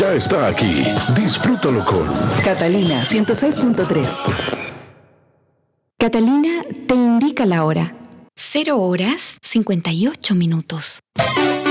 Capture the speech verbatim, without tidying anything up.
ya está aquí. Disfrútalo con Catalina ciento seis punto tres. Catalina te indica la hora. Cero horas cincuenta y ocho minutos.